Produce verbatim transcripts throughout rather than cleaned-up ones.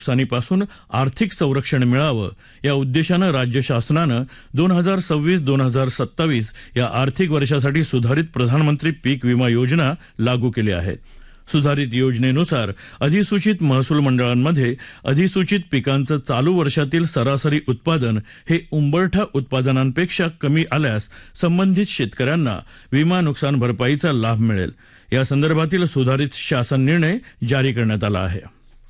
नुकसानीपासून आर्थिक संरक्षण मिळावं या उद्देशानं राज्य शासनानं दोन हजार सव्वीस दोन हजार सत्तावीस या आर्थिक वर्षासाठी सुधारित प्रधानमंत्री पीक विमा योजना लागू केली आहे. सुधारित योजनेनुसार अधिसूचित महसूल मंडळांमध्ये अधिसूचित पिकांचं चालू वर्षातील सरासरी उत्पादन हे उंबरठा उत्पादनांपेक्षा कमी आल्यास संबंधित शेतकऱ्यांना विमा नुकसान भरपाईचा लाभ मिळेल. या संदर्भातील सुधारित शासन निर्णय जारी करण्यात आला आहे.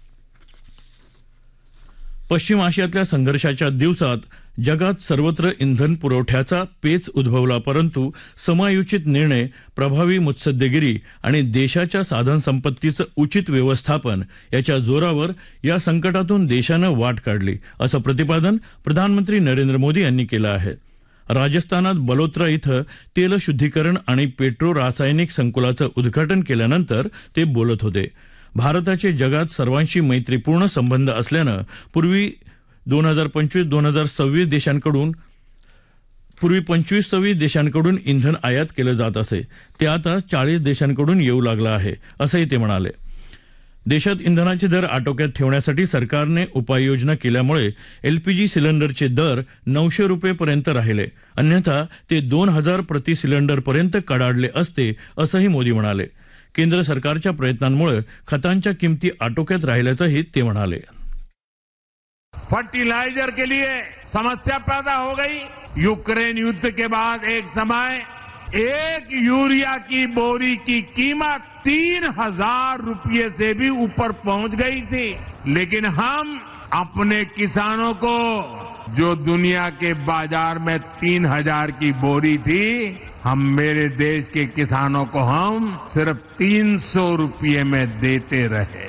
पश्चिम आशियातल्या संघर्षाच्या दिवसात जगात सर्वत्र इंधन पुरवठ्याचा पेच उद्भवला, परंतु समायोजित निर्णय, प्रभावी मुत्सद्देगिरी आणि देशाच्या साधनसंपत्तीचं उचित व्यवस्थापन याच्या जोरावर या संकटातून देशानं वाट काढली, असं प्रतिपादन प्रधानमंत्री नरेंद्र मोदी यांनी केलं आहे. राजस्थानात बलोत्रा इथं तेल शुद्धीकरण आणि पेट्रो रासायनिक संकुलाचं उद्घाटन केल्यानंतर ते बोलत होते. भारताचे जगात सर्वांशी मैत्रीपूर्ण संबंध असल्यानं पूर्वी दोन हजार पंचवीस दोन हजार सव्वीस देशांकडून पूर्वी पंचवीस सव्वीस देशांकडून इंधन आयात केलं जात असे, ते आता चाळीस देशांकडून येऊ लागलं आहे, असंही ते म्हणाले. देशात इंधनाचे दर आटोक्यात ठेवण्यासाठी सरकारने उपाययोजना केल्यामुळे एलपीजी सिलेंडरचे दर नऊशे रुपयेपर्यंत राहिले, अन्यथा ते दोन हजार प्रति सिलेंडरपर्यंत कडाडले असते, असंही मोदी म्हणाले. केंद्र सरकारच्या प्रयत्नांमुळे खतांच्या किमती आटोक्यात राहिल्याचंही ते म्हणाले. फर्टिलाइजर के लिए समस्या पैदा हो गई. यूक्रेन युद्ध के बाद एक समय एक यूरिया की बोरी की कीमत तीन हजार रुपये से भी ऊपर पहुंच गई थी, लेकिन हम अपने किसानों को जो दुनिया के बाजार में तीन हजार की बोरी थी, हम मेरे देश के किसानों को हम सिर्फ तीन सौ रुपये में देते रहे.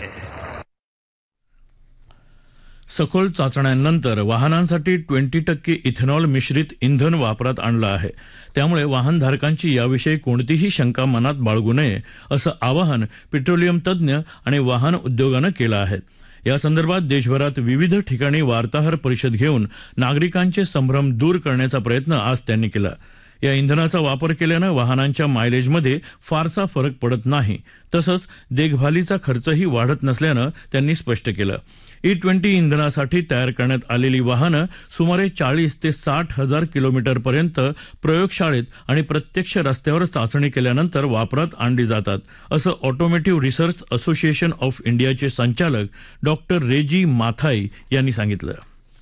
सखोल चाचण्यांनंतर वाहनांसाठी ट्वेंटी टक्के इथेनॉल मिश्रित इंधन वापरात आणलं आहे. त्यामुळे वाहनधारकांची याविषयी कोणतीही शंका मनात बाळगू नये, असं आवाहन पेट्रोलियम तज्ज्ञ आणि वाहन उद्योगानं केलं आहे. या संदर्भात देशभरात विविध ठिकाणी वार्ताहर परिषद घेऊन नागरिकांचे संभ्रम दूर करण्याचा प्रयत्न आज त्यांनी केला. या इंधनाचा वापर केल्यानं वाहनांच्या मायलेजमध्ये फारसा फरक पडत नाही, तसंच देखभालीचा खर्चही वाढत नसल्यानं त्यांनी स्पष्ट केलं. ई ट्वेंटी इंधनासाठी तयार करण्यात आलेली वाहनं सुमारे चाळीस ते साठ हजार किलोमीटरपर्यंत प्रयोगशाळेत आणि प्रत्यक्ष रस्त्यावर चाचणी केल्यानंतर वापरात आणली जातात, असं ऑटोमोटिव्ह रिसर्च असोसिएशन ऑफ इंडियाचे संचालक डॉक्टर रेजी माथाई यांनी सांगितलं.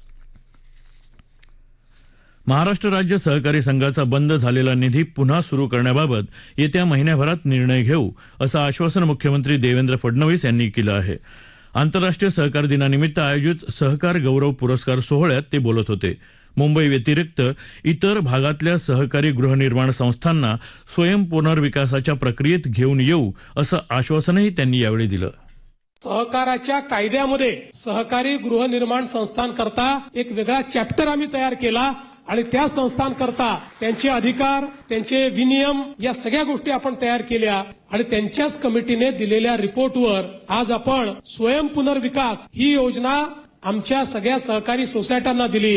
महाराष्ट्र राज्य सहकारी संघाचा बंद झालेला निधी पुन्हा सुरू करण्याबाबत येत्या महिन्याभरात निर्णय घेऊ, असं आश्वासन मुख्यमंत्री देवेंद्र फडणवीस यांनी केलं आहे. आंतरराष्ट्रीय सहकार दिनानिमित्त आयोजित सहकार गौरव पुरस्कार सोहळ्यात ते बोलत होते. मुंबई व्यतिरिक्त इतर भागातल्या सहकारी गृहनिर्माण संस्थांना स्वयं पुनर्विकासाच्या प्रक्रियेत घेऊन येऊ, असं आश्वासनही त्यांनी यावेळी दिलं. सहकाराच्या कायद्यामध्ये सहकारी गृहनिर्माण संस्थांकरता एक वेगळा चॅप्टर आम्ही तयार केला आणि त्या संस्थांकरता त्यांचे अधिकार, त्यांचे विनियम या सगळ्या गोष्टी आपण तयार केल्या आणि त्यांच्याच कमिटीने दिलेल्या रिपोर्टवर आज आपण स्वयं पुनर्विकास ही योजना आमच्या सगळ्या सहकारी सोसायट्यांना दिली.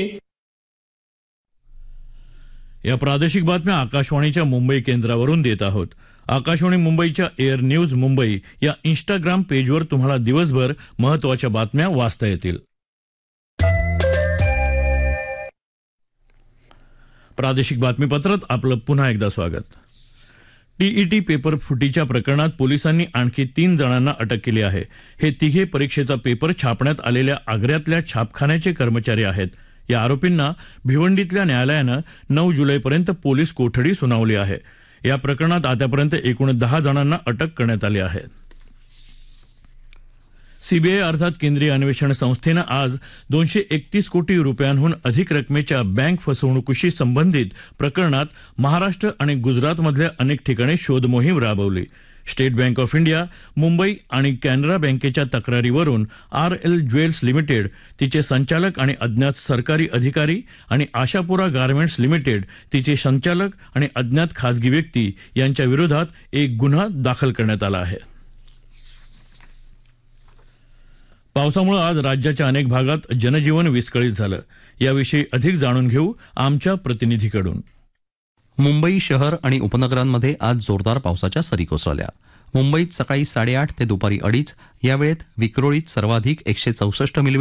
या प्रादेशिक बातम्या आकाशवाणीच्या मुंबई केंद्रावरून देत आहोत. आकाशवाणी मुंबईच्या एअर न्यूज मुंबई या इंस्टाग्राम पेजवर तुम्हाला दिवसभर महत्त्वाच्या बातम्या वाचता येतील. प्रादेशिक बातमीपत्रात आपलं पुन्हा एकदा स्वागत. टीईटी पेपर फुटीच्या प्रकरणात पोलिसांनी आणखी तीन जणांना अटक केली आहे. हे तिघे परीक्षेचा पेपर छापण्यात आलेल्या आग्र्यातल्या छापखान्याचे कर्मचारी आहेत. या आरोपींना भिवंडीतल्या न्यायालयानं नऊ जुलैपर्यंत पोलीस कोठडी सुनावली आहे. या प्रकरणात आतापर्यंत एकूण दहा जणांना अटक करण्यात आली आहे. सीबीआय अर्थात केंद्रीय अन्वेषण संस्थेनं आज दोनशे एकतीस कोटी रुपयांहून अधिक रकमेच्या बँक फसवणुकीशी संबंधित प्रकरणात महाराष्ट्र आणि गुजरातमधल्या अनेक ठिकाणी शोध मोहीम राबवली. State bank of India, Mumbai आणि कॅनरा बँकेच्या तक्रारीवरून आर एल ज्वेल्स लिमिटेड, तिचे संचालक आणि अज्ञात सरकारी अधिकारी आणि आशापुरा गार्मेंट्स लिमिटेड, तिचे संचालक आणि अज्ञात खासगी व्यक्ती यांच्या विरोधात एक गुन्हा दाखल करण्यात आला आहे. पावसामुळे आज राज्याच्या अनेक भागात जनजीवन विस्कळीत झालं. याविषयी अधिक जाणून घेऊ आमच्या प्रतिनिधीकडून. मुंबई शहर आणि उपनगरांमध्ये आज जोरदार पावसाच्या सरी कोसळल्या. मुंबईत सकाळी साडेआठ ते दुपारी अडीच या वेळेत विक्रोळीत सर्वाधिक एकशे चौसष्ट मिली